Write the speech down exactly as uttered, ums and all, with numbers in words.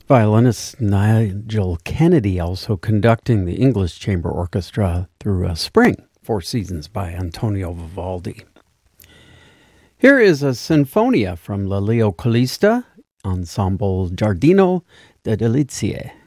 Violinist Nigel Kennedy also conducting the English Chamber Orchestra through uh, Spring, Four Seasons by Antonio Vivaldi. Here is a sinfonia from La Leo Calista, Ensemble Giardino de Delizie.